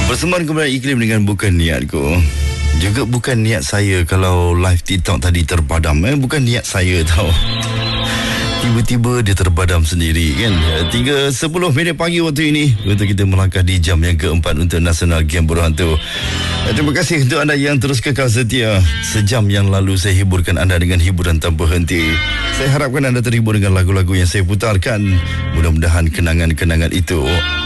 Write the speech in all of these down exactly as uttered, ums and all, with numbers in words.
Bersembang kepada iklim dengan bukan niatku. Juga bukan niat saya kalau live TikTok tadi terpadam. Eh, bukan niat saya tau. Tiba-tiba dia terbadam sendiri kan. Tiga sepuluh minit pagi waktu ini untuk kita melangkah di jam yang keempat untuk Nasional Game Berhantu. Terima kasih untuk anda yang terus kekal setia. Sejam yang lalu saya hiburkan anda dengan hiburan tanpa henti. Saya harapkan anda terhibur dengan lagu-lagu yang saya putarkan. Mudah-mudahan kenangan-kenangan itu,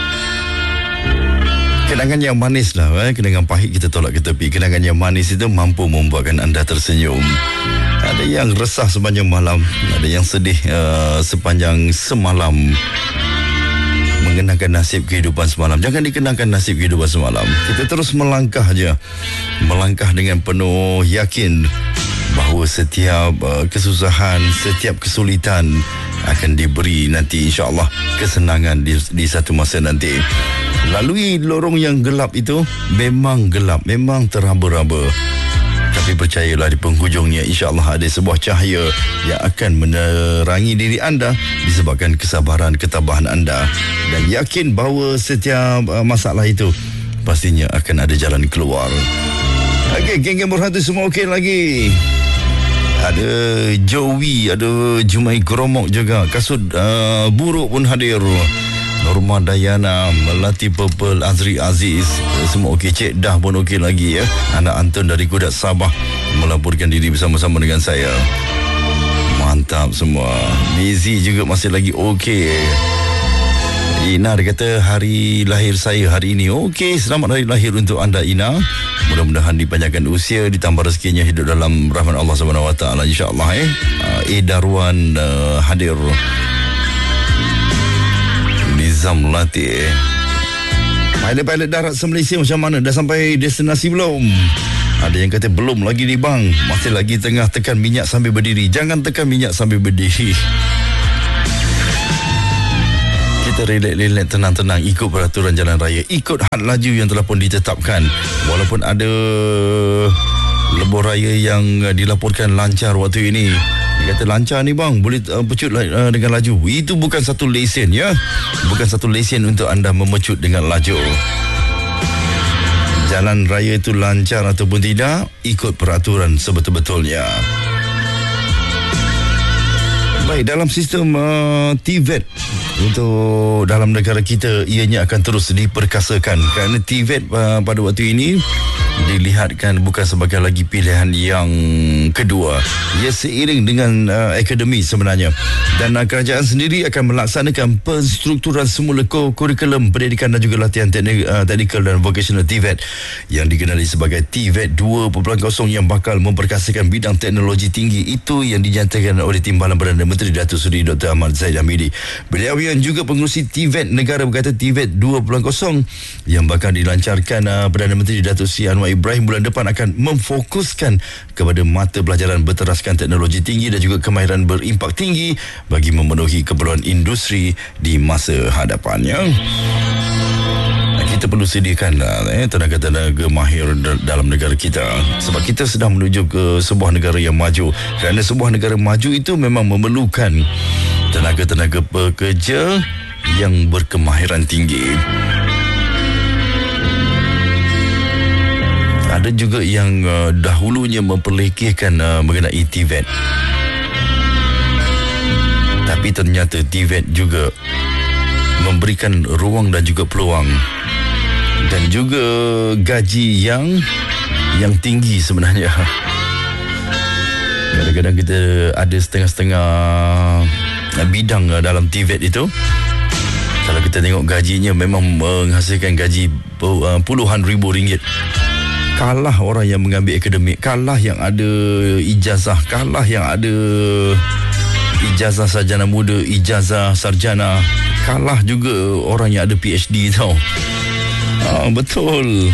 kenangan yang manis lah, eh? Kenangan pahit kita tolak ke tepi. Kenangan yang manis itu mampu membuatkan anda tersenyum. Ada yang resah sepanjang malam, ada yang sedih uh, sepanjang semalam, mengenangkan nasib kehidupan semalam. Jangan dikenangkan nasib kehidupan semalam. Kita terus melangkah aja, melangkah dengan penuh yakin bahawa setiap uh, kesusahan, setiap kesulitan akan diberi nanti insya-Allah kesenangan di, di satu masa nanti. Lalui lorong yang gelap itu memang gelap, memang teraba-raba. Tapi percayalah di penghujungnya insya-Allah ada sebuah cahaya yang akan menerangi diri anda disebabkan kesabaran, ketabahan anda, dan yakin bahawa setiap uh, masalah itu pastinya akan ada jalan keluar. Okey, geng-geng berhantu semua okey lagi. Ada Joey, ada Jumai Gromok juga. Kasut uh, buruk pun hadir. Norma Dayana, Melati Purple, Azri Aziz, semua okey. Cik Dah pun okey lagi ya. Anak Anton dari Kudat Sabah melaporkan diri bersama-sama dengan saya. Mantap semua. Mizi juga masih lagi okey. Ina dia kata hari lahir saya hari ini. Okey, selamat hari lahir untuk anda Ina. Mudah-mudahan dipanjangkan usia, ditambah rezekinya, hidup dalam rahmat Allah Subhanahu Wa Taala insya-Allah eh. Uh, A Darwan uh, hadir. Nizam Latih. Pilot-pilot darat se-Malaysia macam mana? Dah sampai destinasi belum? Ada yang kata belum lagi ni bang. Masih lagi tengah tekan minyak sambil berdiri. Jangan tekan minyak sambil berdiri. Kita relax-relax, tenang-tenang, ikut peraturan jalan raya, ikut had laju yang telah pun ditetapkan. Walaupun ada lebuh raya yang dilaporkan lancar waktu ini. Dia kata lancar ni bang, boleh uh, pecut uh, dengan laju. Itu bukan satu lesen ya. Bukan satu lesen untuk anda memecut dengan laju. Jalan raya itu lancar ataupun tidak, ikut peraturan sebetul-betulnya. Baik, dalam sistem uh, T V E T untuk dalam negara kita, ianya akan terus diperkasakan kerana T V E T uh, pada waktu ini dilihatkan bukan sebagai lagi pilihan yang kedua. Ia seiring dengan uh, akademi sebenarnya. Dan uh, kerajaan sendiri akan melaksanakan penstrukturan semula kurikulum pendidikan dan juga latihan teknik, uh, teknikal dan vocational T V E T yang dikenali sebagai T V E T dua titik kosong yang bakal memperkasakan bidang teknologi tinggi. Itu yang dinyatakan oleh Timbalan Perdana Menteri Datuk Seri Doktor Ahmad Zahid Hamidi. Beliau yang juga pengurusi T V E T negara berkata T V E T dua titik kosong yang bakal dilancarkan uh, Perdana Menteri Datuk Seri Anwar Ibrahim bulan depan akan memfokuskan kepada mata pelajaran berteraskan teknologi tinggi dan juga kemahiran berimpak tinggi bagi memenuhi keperluan industri di masa hadapannya. Kita perlu sediakan eh, tenaga-tenaga mahir dalam negara kita sebab kita sedang menuju ke sebuah negara yang maju. Kerana sebuah negara maju itu memang memerlukan tenaga-tenaga pekerja yang berkemahiran tinggi. Ada juga yang uh, dahulunya memperlekehkan uh, mengenai T V E T. Tapi ternyata T V E T juga memberikan ruang dan juga peluang dan juga gaji yang yang tinggi sebenarnya. Kadang-kadang kita ada setengah-setengah bidang dalam T V E T itu. Kalau kita tengok gajinya memang menghasilkan gaji puluhan ribu ringgit. Kalah orang yang mengambil akademik, kalah yang ada ijazah, kalah yang ada ijazah sarjana muda, ijazah sarjana, kalah juga orang yang ada P H D tau. Ah, betul.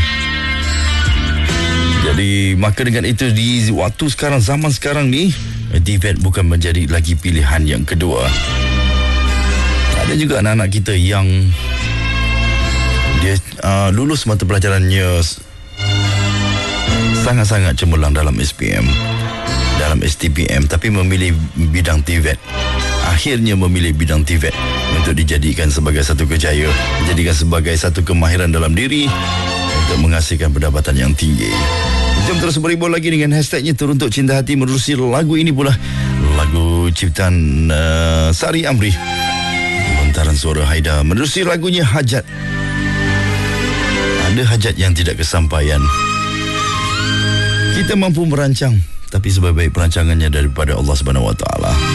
Jadi maka dengan itu di waktu sekarang, zaman sekarang ni, T V E T bukan menjadi lagi pilihan yang kedua. Ada juga anak-anak kita yang dia uh, lulus mata pelajarannya sangat-sangat cemerlang dalam S P M, dalam S T P M, tapi memilih bidang T V E T. Akhirnya memilih bidang T V E T untuk dijadikan sebagai satu kejayaan, dijadikan sebagai satu kemahiran dalam diri, untuk menghasilkan pendapatan yang tinggi. Jom terus berhibur lagi dengan hashtagnya Teruntuk Cinta Hati menerusi lagu ini pula. Lagu ciptaan uh, Sari Amri, lontaran suara Haida, menerusi lagunya Hajat. Ada hajat yang tidak kesampaian. Kita mampu merancang, tapi sebaik-baik perancangannya daripada Allah Subhanahu Wa Taala.